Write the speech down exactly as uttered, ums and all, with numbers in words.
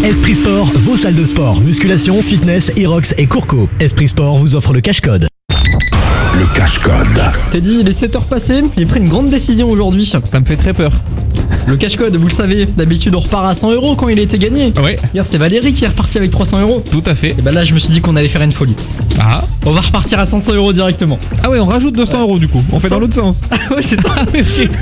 Esprit Sport, vos salles de sport, musculation, fitness, Irox et Courco. Esprit Sport vous offre le cash code. Le cash code. Teddy, il est sept heures passées, j'ai pris une grande décision aujourd'hui. Ça me fait très peur. Le cash code, vous le savez, d'habitude on repart à cent euros quand il a été gagné. Ouais, Hier c'est Valérie qui est reparti avec trois cents euros. tout à fait. Et bah là je me suis dit qu'on allait faire une folie. Ah, On va repartir à cinq cents euros directement. ah ouais, on rajoute deux cents euros du coup. On fait dans l'autre sens. Ouais c'est ça.